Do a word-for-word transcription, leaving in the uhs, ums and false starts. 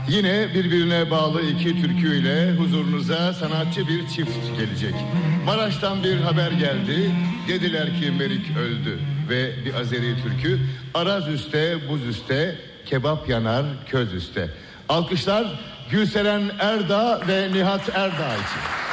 Yine birbirine bağlı iki türküyle huzurunuza sanatçı bir çift gelecek. Maraş'tan bir haber geldi. Dediler ki Melik öldü. Ve bir Azeri türkü. Araz üste, buz üste, kebap yanar köz üste. Alkışlar Gülseren Erdağ ve Nihat Erdağ için.